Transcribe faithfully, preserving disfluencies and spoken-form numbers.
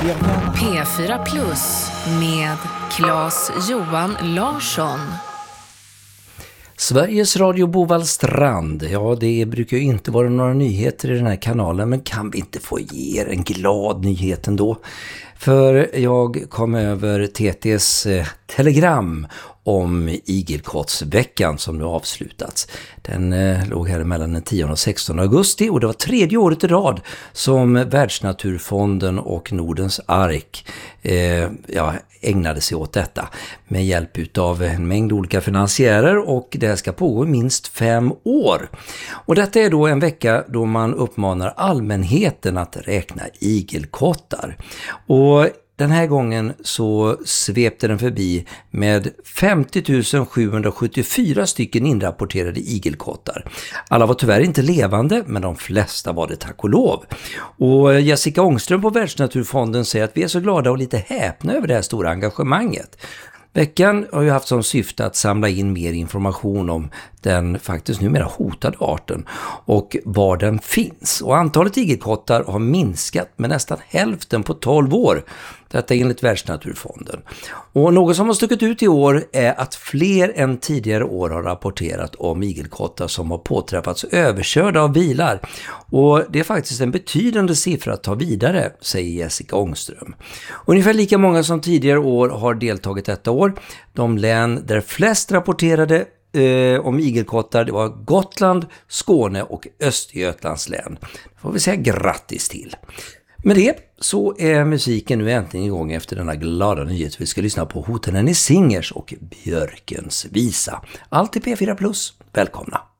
P fyra Plus med Claes Johan Larsson. Sveriges Radio Bovallstrand, ja det brukar ju inte vara några nyheter i den här kanalen, men kan vi inte få ge er en glad nyhet ändå? För jag kom över T T:s eh, telegram om igelkottsveckan som nu avslutats. Den eh, låg här mellan den tionde och sextonde augusti och det var tredje året i rad som Världsnaturfonden och Nordens ark eh, ja, ägnade sig åt detta med hjälp av en mängd olika finansiärer, och det ska pågå minst fem år. Och detta är då en vecka då man uppmanar allmänheten att räkna igelkottar. Och den här gången så svepte den förbi med femtio tusen sjuhundrasjuttiofyra stycken inrapporterade igelkottar. Alla var tyvärr inte levande, men de flesta var det, tack och lov. Och Jessica Ångström på Världsnaturfonden säger att vi är så glada och lite häpna över det här stora engagemanget. Veckan har ju haft som syfte att samla in mer information om den faktiskt numera hotade arten och var den finns. Och antalet igelkottar har minskat med nästan hälften på tolv år. Detta enligt Världsnaturfonden. Och något som har stuckit ut i år är att fler än tidigare år har rapporterat om igelkottar som har påträffats överkörda av bilar. Och det är faktiskt en betydande siffra att ta vidare, säger Jessica Ångström. Ungefär lika många som tidigare år har deltagit detta år. De län där flest rapporterade eh, om igelkottar, det var Gotland, Skåne och Östergötlands län. Det får vi säga grattis till. Med det så är musiken nu äntligen igång efter denna glada nyhet. Vi ska lyssna på Hoten i Singers och Björkens visa. Allt i P fyra Plus. Välkomna!